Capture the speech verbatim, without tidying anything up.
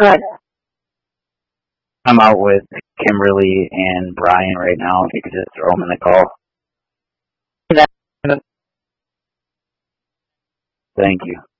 Good. I'm out with Kimberly and Brian right now. If you could just throw them in the call. Thank you.